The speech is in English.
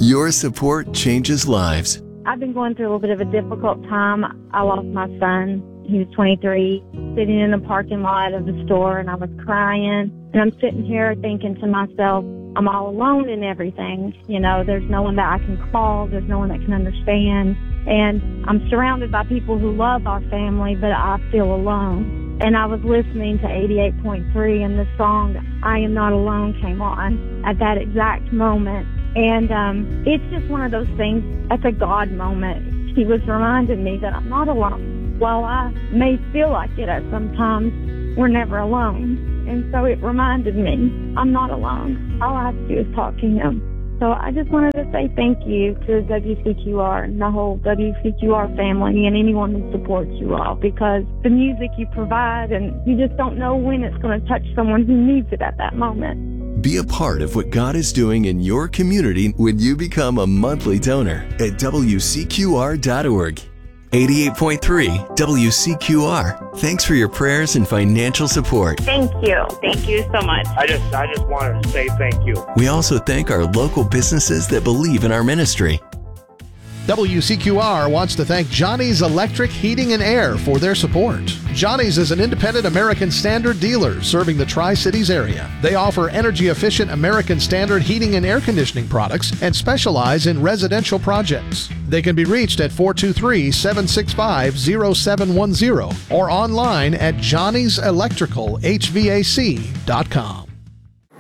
Your support changes lives. I've been going through a little bit of a difficult time. I lost my son. He was 23, sitting in the parking lot of the store, and I was crying. And I'm sitting here thinking to myself, I'm all alone in everything. You know, there's no one that I can call. There's no one that can understand. And I'm surrounded by people who love our family, but I feel alone. And I was listening to 88.3, and the song, I Am Not Alone, came on at that exact moment. And it's just one of those things, that's a God moment. He was reminding me that I'm not alone. While I may feel like it at some times, we're never alone. And so it reminded me, I'm not alone. All I have to do is talk to him. So I just wanted to say thank you to WCQR and the whole WCQR family and anyone who supports you all, because the music you provide, and you just don't know when it's going to touch someone who needs it at that moment. Be a part of what God is doing in your community when you become a monthly donor at WCQR.org. 88.3 WCQR. Thanks for your prayers and financial support. Thank you. Thank you so much. I just wanted to say thank you. We also thank our local businesses that believe in our ministry. WCQR wants to thank Johnny's Electric Heating and Air for their support. Johnny's is an independent American Standard dealer serving the Tri-Cities area. They offer energy-efficient American Standard heating and air conditioning products and specialize in residential projects. They can be reached at 423-765-0710 or online at johnnys electrical HVAC.com.